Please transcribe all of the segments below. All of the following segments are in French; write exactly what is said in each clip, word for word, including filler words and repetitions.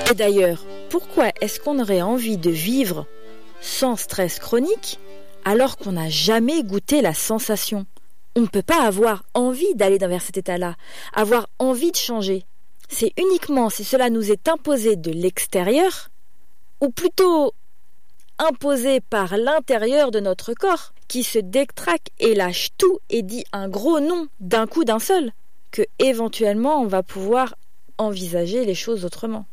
Et d'ailleurs, pourquoi est-ce qu'on aurait envie de vivre sans stress chronique alors qu'on n'a jamais goûté la sensation? On ne peut pas avoir envie d'aller vers cet état-là, avoir envie de changer. C'est uniquement si cela nous est imposé de l'extérieur, ou plutôt imposé par l'intérieur de notre corps, qui se détraque et lâche tout et dit un gros non d'un coup d'un seul, que éventuellement on va pouvoir envisager les choses autrement.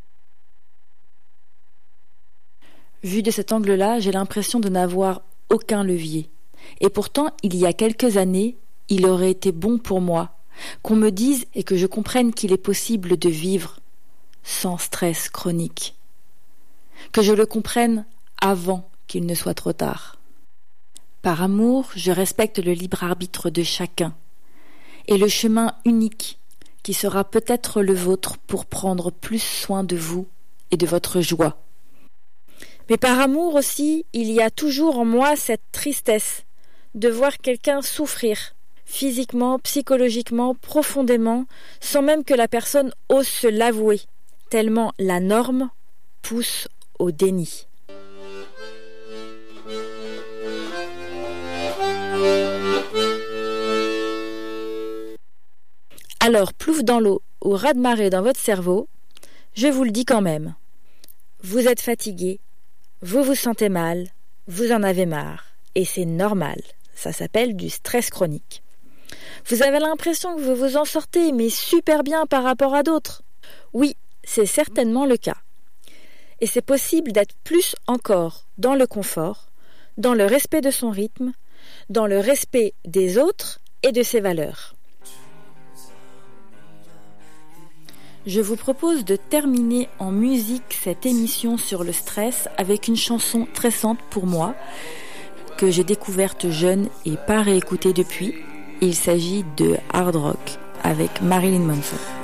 Vu de cet angle-là, j'ai l'impression de n'avoir aucun levier. Et pourtant, il y a quelques années, il aurait été bon pour moi qu'on me dise et que je comprenne qu'il est possible de vivre sans stress chronique. Que je le comprenne avant qu'il ne soit trop tard. Par amour, je respecte le libre arbitre de chacun et le chemin unique qui sera peut-être le vôtre pour prendre plus soin de vous et de votre joie. Mais par amour aussi, il y a toujours en moi cette tristesse de voir quelqu'un souffrir, physiquement, psychologiquement, profondément, sans même que la personne ose se l'avouer, tellement la norme pousse au déni. Alors, plouf dans l'eau ou raz-de-marée dans votre cerveau, je vous le dis quand même. Vous êtes fatigué, vous vous sentez mal, vous en avez marre, et c'est normal. Ça s'appelle du stress chronique. Vous avez l'impression que vous vous en sortez, mais super bien par rapport à d'autres. Oui, c'est certainement le cas. Et c'est possible d'être plus encore dans le confort, dans le respect de son rythme, dans le respect des autres et de ses valeurs. Je vous propose de terminer en musique cette émission sur le stress avec une chanson très simple pour moi, que j'ai découverte jeune et pas réécoutée depuis. Il s'agit de Hard Rock avec Marilyn Manson.